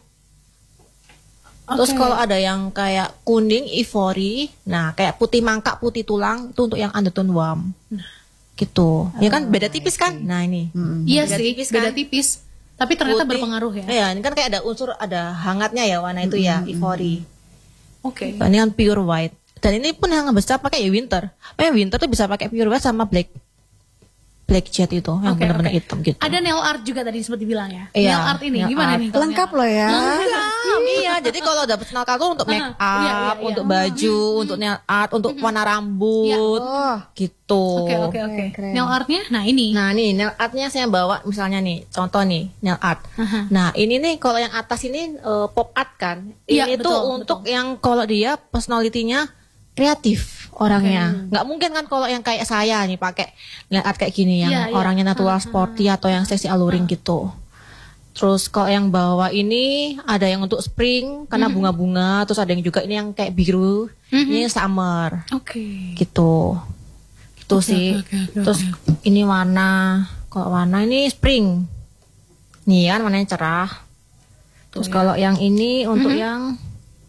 Terus Oke. kalau ada yang kayak kuning ivory, nah kayak putih mangkak, putih tulang itu untuk yang undertone warm. Gitu. Ya kan beda tipis kan? Nah, ini. Iya beda sih, tipis beda kan? tipis. Tapi ternyata Putih. berpengaruh ya. Iya, ini kan kayak ada unsur ada hangatnya ya warna itu ya, ivory. Oke. Ini kan pure white. Dan ini pun yang besar pakai ya winter. Makanya winter tuh bisa pakai pure white sama black black jet itu yang Oke, benar-benar oke. hitam gitu. Ada nail art juga tadi seperti bilang ya. Iya, Nail art ini nail gimana art. nih? kalau Lengkap nail loh art? ya. iya, jadi kalau udah personal color untuk make up, Ah, iya, iya, iya. untuk baju, untuk nail art, untuk warna rambut, Oh. gitu. Oke oke oke. Keren. Nail artnya, nah ini. Nah nih nail artnya saya bawa misalnya nih, contoh nih nail art. Aha. Nah ini nih kalau yang atas ini eh, pop art kan, Iya, ini betul, tuh untuk yang kalau dia personalitinya kreatif orangnya. Nggak mungkin kan kalau yang kayak saya nih pakai nail art kayak gini yang Iya, iya. orangnya natural sporty atau yang seksi alluring gitu. Terus kalau yang bawah ini ada yang untuk spring karena bunga-bunga, terus ada yang juga ini yang kayak biru, ini summer Oke. gitu. Gitu sih. oke, oke, Terus ini warna, kalau warna ini spring. Nih kan warnanya cerah. Terus kalau yang ini untuk yang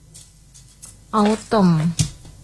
autumn.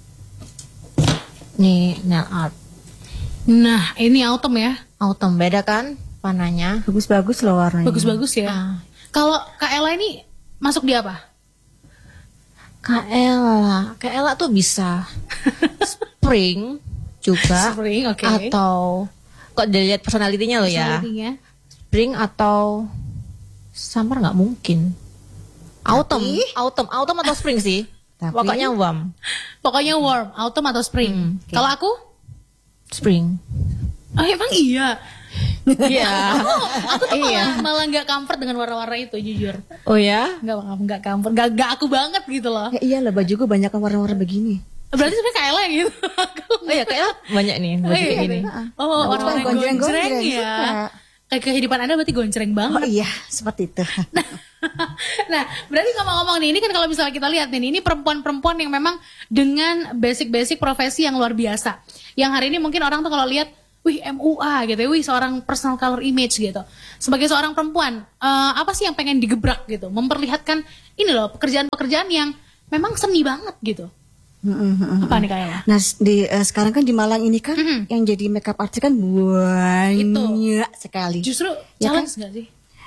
Nih nail art. Nah ini autumn ya. Autumn beda kan warnanya? Bagus-bagus loh warnanya. Bagus-bagus ya. Ah. Kalau Kak Ella ini masuk di apa? Kak Ella, Kak Ella tuh bisa spring juga Spring, oke. atau kok dilihat personalitinya loh ya. Personality-nya. Spring atau summer nggak mungkin. Autumn, autumn, autumn atau spring sih. Tapi- Pokoknya warm, Pokoknya warm, autumn atau spring. Hmm, oke. Kalau aku? spring. Oh emang iya. Iya. Aku tuh malah malah nggak comfort dengan warna-warna itu jujur. Oh ya? Nggak nggak comfort, nggak nggak aku banget gitu loh. Ya iyalah baju gue banyak kan warna-warna begini. Berarti sebenarnya Kak Ella yang gitu. Aku Oh ya, kayak banyak nih baju iya, kayak gini. Oh, Aku warna-warna suka gonjreng, gonjreng-gonjreng, ya. suka. Kayak kehidupan Anda berarti gonjreng banget. Oh iya, seperti itu. Nah, berarti ngomong-ngomong nih, ini kan kalau misalnya kita lihat nih, ini perempuan-perempuan yang memang dengan basic-basic profesi yang luar biasa. Yang hari ini mungkin orang tuh kalau lihat, wih M U A gitu ya, wih seorang personal color image gitu. Sebagai seorang perempuan, eh, apa sih yang pengen digebrak gitu? Memperlihatkan ini loh, pekerjaan-pekerjaan yang memang seni banget gitu. Apa nih Kak Ella? Nah, di eh, sekarang kan di Malang ini kan Mhm. yang jadi makeup artist kan banyak sekali. Justru Ya kan? challenge nggak sih?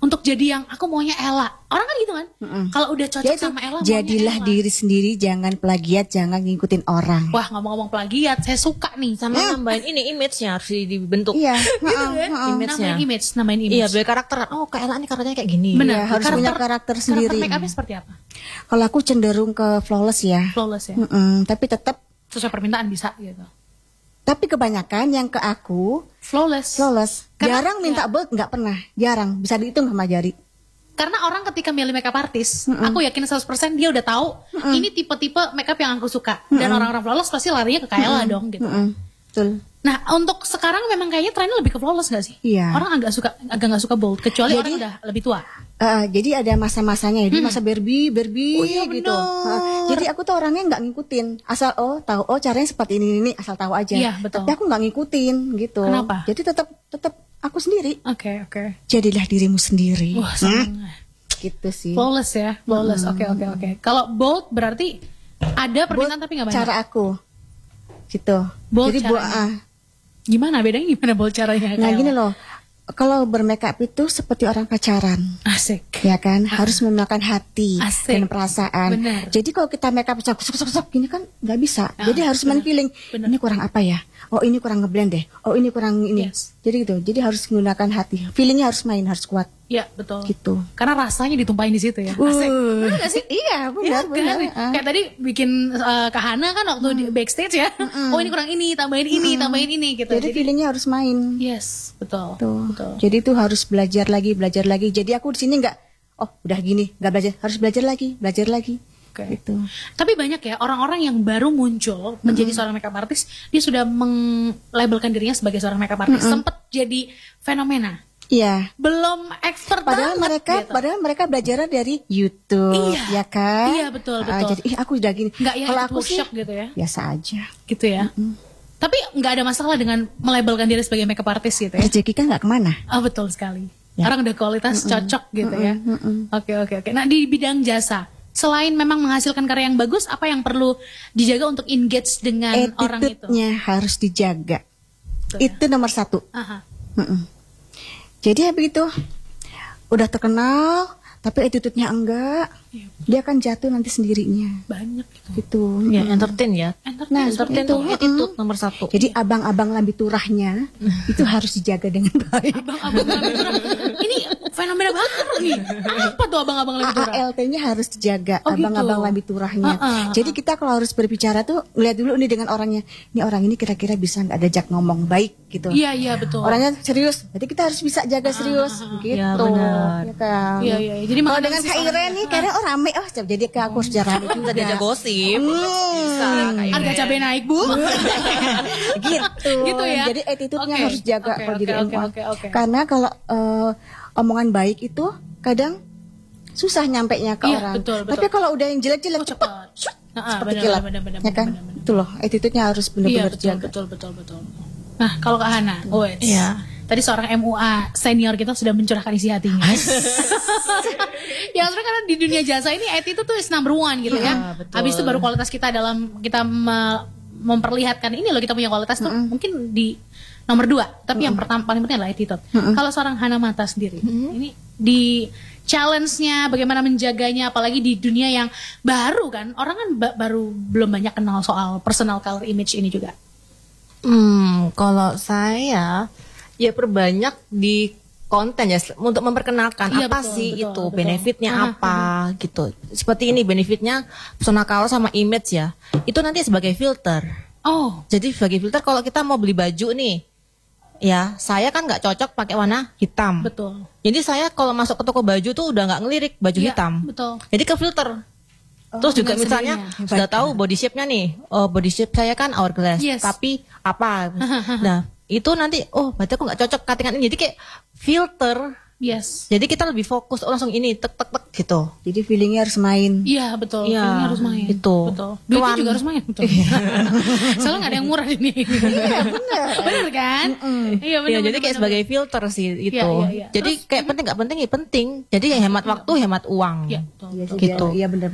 untuk jadi yang aku maunya Ella. Orang kan gitu kan. Mm-mm. Kalau udah cocok Ya itu, sama Ella, maunya jadilah Ella. diri sendiri, jangan plagiat, jangan ngikutin orang. Wah, ngomong-ngomong plagiat, saya suka nih. Sama nambahin ini image-nya harus di- dibentuk. Iya, Gitu heeh, kan? heeh. Image-nya. Namain image, namain image. Iya, beli karakter. Oh, kayak Ella nih karakternya kayak gini. Benar. Iya, harus punya karakter sendiri. Karakter make upnya seperti apa? Kalau aku cenderung ke flawless ya. Flawless ya. Mm-mm, tapi tetap, Sesuai permintaan bisa gitu. tapi kebanyakan yang ke aku Flawless. flawless. Karena- Jarang minta bold, nggak pernah. Jarang, bisa dihitung sama jari. Karena orang ketika milih makeup artist, aku yakin seratus persen dia udah tahu ini tipe-tipe makeup yang aku suka. Dan orang-orang flawless pasti larinya ke Kayla dong gitu. Mm-mm, betul. Nah, untuk sekarang memang kayaknya trennya lebih ke flawless gak sih? Iya. Orang agak suka agak nggak suka bold, kecuali Jadi- orang udah lebih tua. Uh, jadi ada masa-masanya, jadi masa Barbie, Barbie Oh, iya, gitu. bener. Uh, jadi aku tuh orangnya nggak ngikutin, asal oh tahu oh caranya seperti ini ini asal tahu aja. Iya, betul. Tapi aku nggak ngikutin gitu. Kenapa? Jadi tetap tetap aku sendiri. Oke, oke. Jadilah dirimu sendiri. Wah, sangat. Gitu sih. Flawless ya, flawless. Oke, oke, oke. Kalau bold berarti ada permintaan tapi nggak banyak. Cara aku, gitu. Bold jadi bu, caranya. ah, Gimana bedanya gimana bold caranya? nah Kayla? gini loh, kalau bermakeup itu seperti orang pacaran. Asik. Ya kan, harus memakan hati Asik. dan perasaan. Benar. Jadi kalau kita makeup sok sok sok sok gini kan nggak bisa. Ah, Jadi harus main feeling. Benar. Ini kurang apa ya? Oh ini kurang ngeblend deh. Oh ini kurang ini. Yes. Jadi gitu. Jadi harus menggunakan hati. Feelingnya harus main, harus kuat Ya, betul. gitu. Karena rasanya ditumpahin di situ ya. Asik. Uh. Benar gak sih? Iya benar Iya, benar. kan? Ah. Kayak tadi bikin uh, Kahana kan waktu di backstage ya. Oh ini kurang ini, tambahin ini, tambahin ini gitu. Jadi feelingnya harus main. yes, betul. Tuh. Betul. Jadi itu harus belajar lagi, belajar lagi. Jadi aku di sini nggak, oh udah gini, nggak belajar, harus belajar lagi, belajar lagi. Oke. Gitu. Tapi banyak ya orang-orang yang baru muncul menjadi seorang makeup artist, dia sudah melabelkan dirinya sebagai seorang makeup artist, sempet jadi fenomena. Iya. Belum expert Padahal banget mereka, gitu. padahal mereka belajar dari YouTube, Iya. ya kan? Iya, betul, Ah, betul. jadi, ih aku udah gini. Nggak ya Kalau itu aku sih workshop gitu ya. biasa aja. Gitu ya. Tapi nggak ada masalah dengan melabelkan diri sebagai makeup artist gitu ya. Rezeki kan nggak kemana. Ah betul sekali. Ya. Orang udah kualitas cocok gitu ya. Oke oke oke. Nah di bidang jasa, selain memang menghasilkan karya yang bagus, apa yang perlu dijaga untuk engage dengan orang itu? Attitude-nya harus dijaga. Betul ya. Itu nomor satu. Aha. Mm-mm. Jadi ya begitu, udah terkenal, tapi attitude-nya enggak, Iya. dia akan jatuh nanti sendirinya. Banyak gitu. Gitu. Ya, entertain ya. Entertain. Nah, Entertain itu, tuh attitude nomor satu. Jadi abang-abang lambi turahnya itu harus dijaga dengan baik. Abang-abang lebih turah. Ini fenomena baru nih. Apa tuh abang-abang lebih turah? A A L T-nya harus dijaga, Oh, gitu. abang-abang lambi turahnya. Ah, ah, Jadi kita kalau harus berbicara tuh lihat dulu nih dengan orangnya. Ini orang ini kira-kira bisa nggak diajak ngomong baik gitu. Iya iya betul. Orangnya serius, jadi kita harus bisa jaga serius, gitu. Ya, benar. Ya kan. Iya iya. Jadi Kalau mengenai dengan si Kak seorang- Iren nih, kayaknya oh rame, oh jadi ke aku harus jarang Bisa juga. diajak gosip. Bisa, kayak harga Iren. cabai naik bu. gitu. Gitu ya? Jadi attitude-nya Oke, harus jaga oke, kalau oke, jadi oke, M U A. oke, oke. Karena kalau eh, omongan baik itu kadang susah nyampe nya ke Iya, orang. betul, betul. Tapi kalau udah yang jelek-jelek Oh, cepat. cepet, Ah, seperti benar, kilat. benar, benar, ya kan? benar, benar. Itu loh, attitude-nya harus Iya benar-benar betul jaga. betul betul betul. Nah kalau Kak Hana, wait. Iya. Tadi seorang M U A senior kita sudah mencurahkan isi hatinya. Ya sebenarnya karena di dunia jasa ini attitude tuh is number one gitu Iya, ya. betul. Habis itu baru kualitas kita dalam kita me- memperlihatkan ini loh kita punya kualitas tuh mungkin di nomor dua. Tapi yang pertama paling penting adalah attitude. Kalau seorang Hana Mata sendiri, ini di challenge-nya bagaimana menjaganya, apalagi di dunia yang baru kan, orang kan ba- baru belum banyak kenal soal personal color image ini juga. Hmm, kalau saya ya perbanyak di konten ya untuk memperkenalkan Iya, apa betul, sih betul, itu betul. benefitnya Aha, apa gitu. Seperti ini benefitnya personal color sama image ya. Itu nanti sebagai filter. Oh, Jadi sebagai filter kalau kita mau beli baju nih, ya saya kan nggak cocok pakai warna hitam. betul. Jadi saya kalau masuk ke toko baju tuh udah nggak ngelirik baju Iya, hitam. betul. Jadi ke filter. Terus juga dengan misalnya sendirinya. sudah tahu body shape-nya nih. Oh, body shape saya kan hourglass, Yes. tapi apa? Nah, itu nanti oh berarti aku nggak cocok cuttingan ini. Jadi kayak filter. Yes. Jadi kita lebih fokus oh, langsung ini tek tek tek gitu. Jadi feelingnya harus main. Iya betul, Iya, filmnya harus main. itu. Betul. Duitnya Tuan. juga harus main, betul. Soalnya nggak ada yang murah ini. Iya benar. Benar kan? Iya benar. Iya, jadi benar, kayak benar. sebagai filter sih itu. Iya, iya, iya. Jadi kayak penting nggak penting ya penting. Jadi ya hemat waktu, hemat uang. Iya, betul. Iya, sih, Gitu. Iya benar.